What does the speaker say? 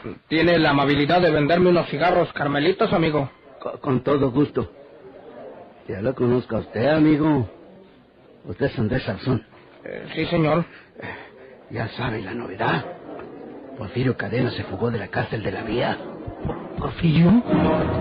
¿Tiene la amabilidad de venderme unos cigarros carmelitos, amigo? Con todo gusto. Ya lo conozco a usted, amigo. Usted es Andrés Sarzón. Sí, señor. Ya sabe la novedad. Porfirio Cadena se fugó de la cárcel de la Vía. ¿Porfirio?